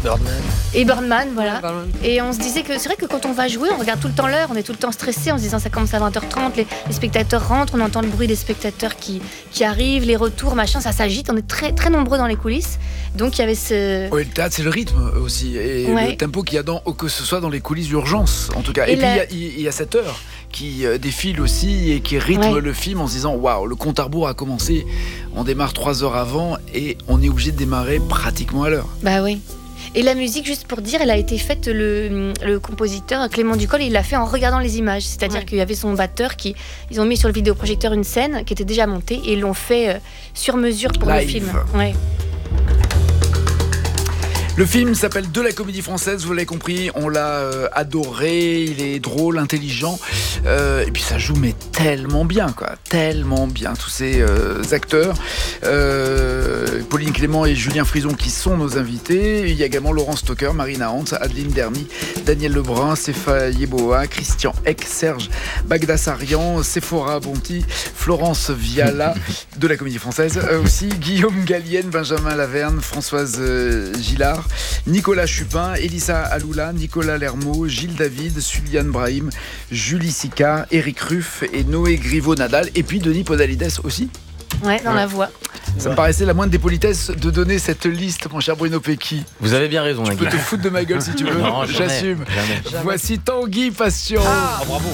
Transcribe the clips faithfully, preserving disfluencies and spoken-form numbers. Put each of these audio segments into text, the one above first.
Birdman. Et Birdman, voilà. Ouais, Birdman. Et on se disait que c'est vrai que quand on va jouer, on regarde tout le temps l'heure, on est tout le temps stressé en se disant ça commence à vingt heures trente, les, les spectateurs rentrent, on entend le bruit des spectateurs qui, qui arrivent, les retours, machin, ça s'agite, on est très, très nombreux dans les coulisses. Donc il y avait ce... Oui, le théâtre, c'est le rythme aussi, et Ouais. le tempo qu'il y a dans, que ce soit dans les coulisses d'urgence, en tout cas. Et, Et puis la- il y a- il y, a cette heure qui euh, défile aussi et qui rythme Ouais. le film en se disant waouh, le compte à rebours a commencé, on démarre trois heures avant et on est obligé de démarrer pratiquement à l'heure. Bah oui. Et la musique, juste pour dire, elle a été faite, le, le compositeur Clément Ducol, il l'a fait en regardant les images. C'est-à-dire Ouais. qu'il y avait son batteur qui... Ils ont mis sur le vidéoprojecteur une scène qui était déjà montée et ils l'ont fait euh, sur mesure pour Live. le film. Ouais. Le film s'appelle De la comédie française, vous l'avez compris, on l'a euh, adoré, il est drôle, intelligent, euh, et puis ça joue mais tellement bien, quoi, tellement bien, tous ces euh, acteurs. Euh, Pauline Clément et Julien Frison qui sont nos invités, il y a également Laurent Stocker, Marina Hans, Adeline Dermy, Daniel Lebrun, Sefa Yeboah, Christian Eck, Serge Bagdasarian, Sephora Bonti, Florence Viala, de la comédie française, euh, aussi Guillaume Gallienne, Benjamin Laverne, Françoise euh, Gillard, Nicolas Chupin, Elissa Aloula, Nicolas Lermot, Gilles David, Suliane Brahim, Julie Sicard, Éric Ruff et Noé Griveau-Nadal, et puis Denis Podalides aussi. Ouais, dans Ouais. la voix. Ça me paraissait la moindre des politesses de donner cette liste, mon cher Bruno Pecky. Vous avez bien raison, Tu Nagui. peux te foutre de ma gueule si tu veux, Non, jamais, j'assume. jamais. Voici Tanguy Passion. Ah, bravo.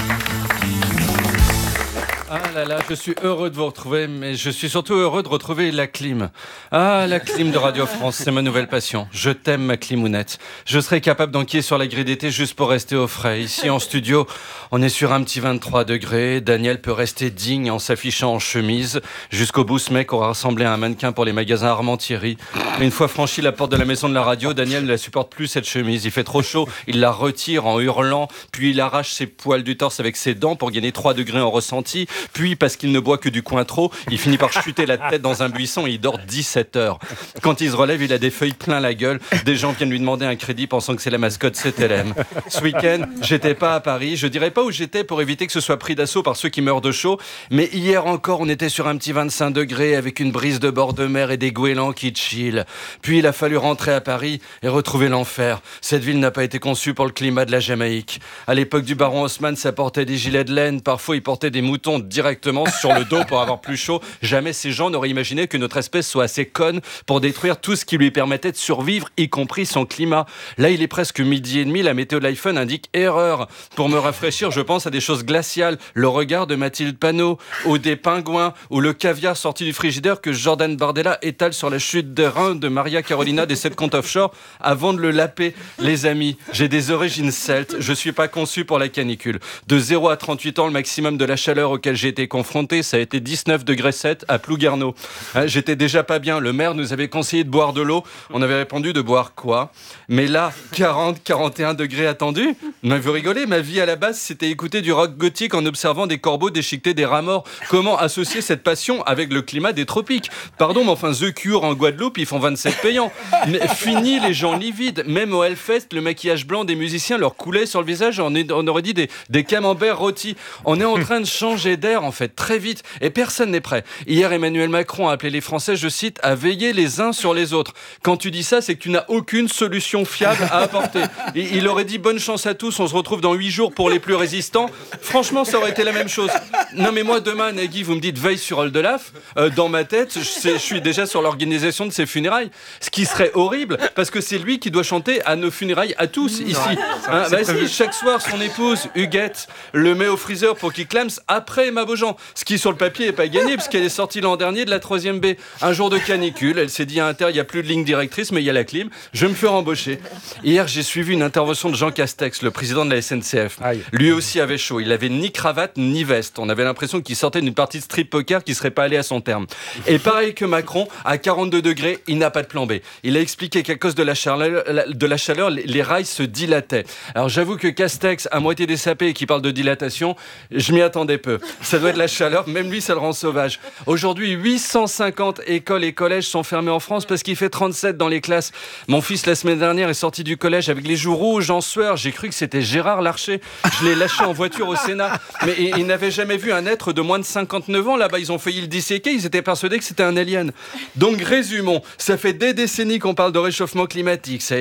Ah là là, je suis heureux de vous retrouver, mais je suis surtout heureux de retrouver la clim. Ah, la clim de Radio France, c'est ma nouvelle passion. Je t'aime, ma climounette. Je serais capable d'enquiller sur la grille d'été juste pour rester au frais. Ici, en studio, on est sur un petit vingt-trois degrés. Daniel peut rester digne en s'affichant en chemise. Jusqu'au bout, ce mec aura ressemblé à un mannequin pour les magasins Armand Thierry. Mais une fois franchi la porte de la maison de la radio, Daniel ne la supporte plus, cette chemise. Il fait trop chaud, il la retire en hurlant, puis il arrache ses poils du torse avec ses dents pour gagner trois degrés en ressenti. Puis, parce qu'il ne boit que du Cointreau, il finit par chuter la tête dans un buisson et il dort dix-sept heures. Quand il se relève, il a des feuilles plein la gueule. Des gens viennent lui demander un crédit pensant que c'est la mascotte C T L M. Ce week-end, j'étais pas à Paris. Je dirais pas où j'étais pour éviter que ce soit pris d'assaut par ceux qui meurent de chaud. Mais hier encore, on était sur un petit vingt-cinq degrés avec une brise de bord de mer et des goélands qui chillent. Puis il a fallu rentrer à Paris et retrouver l'enfer. Cette ville n'a pas été conçue pour le climat de la Jamaïque. À l'époque du baron Haussmann, ça portait des gilets de laine. Parfois, il portait des moutons directement sur le dos pour avoir plus chaud. Jamais ces gens n'auraient imaginé que notre espèce soit assez conne pour détruire tout ce qui lui permettait de survivre, y compris son climat. Là, il est presque midi et demi, la météo de l'iPhone indique erreur. Pour me rafraîchir, je pense à des choses glaciales, le regard de Mathilde Panot, ou des pingouins, ou le caviar sorti du frigidaire que Jordan Bardella étale sur la chute des reins de Maria Carolina des sept comptes offshore avant de le laper. Les amis, j'ai des origines celtes, je suis pas conçu pour la canicule. De zéro à trente-huit ans, le maximum de la chaleur auquel j'ai été confronté, ça a été dix-neuf degrés sept à Plouguerneau. Hein, j'étais déjà pas bien. Le maire nous avait conseillé de boire de l'eau. On avait répondu de boire quoi? Mais là, quarante, quarante et un degrés attendus. Mais vous rigolez, ma vie à la base, c'était écouter du rock gothique en observant des corbeaux déchiqueter des rats morts. Comment associer cette passion avec le climat des tropiques? Pardon, mais enfin, The Cure en Guadeloupe, ils font vingt-sept payants. Mais fini les gens livides. Même au Hellfest, le maquillage blanc des musiciens leur coulait sur le visage. On, est, on aurait dit des, des camemberts rôtis. On est en train de changer d'air, en fait, très vite. Et personne n'est prêt. Hier, Emmanuel Macron a appelé les Français, je cite, à veiller les uns sur les autres. Quand tu dis ça, c'est que tu n'as aucune solution fiable à apporter. Et il aurait dit bonne chance à tous, on se retrouve dans huit jours pour les plus résistants. Franchement, ça aurait été la même chose. Non mais moi, demain, Nagui, vous me dites veille sur Oldelaf. Euh, dans ma tête, je, sais, je suis déjà sur l'organisation de ses funérailles. Ce qui serait horrible, parce que c'est lui qui doit chanter à nos funérailles à tous, ici. Hein, bah si, chaque soir, son épouse, Huguette, le met au freezer pour qu'il clame après Emma Beaujean. Ce qui, sur le papier, n'est pas gagné, parce qu'elle est sortie l'an dernier de la troisième B. Un jour de canicule, elle s'est dit à Inter, il n'y a plus de ligne directrice, mais il y a la clim. Je me fais embaucher. Hier, j'ai suivi une intervention de Jean Castex, le président de la S N C F. Aïe. Lui aussi avait chaud. Il avait ni cravate, ni veste. On avait l'impression qu'il sortait d'une partie de strip poker qui ne serait pas allée à son terme. Et pareil que Macron, à quarante-deux degrés, il n'a pas de plan B. Il a expliqué qu'à cause de la chaleur, de la chaleur les rails se dilataient. Alors j'avoue que Castex, à moitié dessapé et qui parle de dilatation, je m'y attendais peu. Ça doit être la chaleur, même lui, ça le rend sauvage. Aujourd'hui, huit cent cinquante écoles et collèges sont fermés en France parce qu'il fait trente-sept dans les classes. Mon fils, la semaine dernière, est sorti du collège avec les joues rouges, en sueur. J'ai cru que c'était Gérard Larcher. Je l'ai lâché en voiture au Sénat. Mais il n'avait jamais vu un être de moins de cinquante-neuf ans. Là-bas, ils ont failli le disséquer. Ils étaient persuadés que c'était un alien. Donc, résumons. Ça fait des décennies qu'on parle de réchauffement climatique. Ça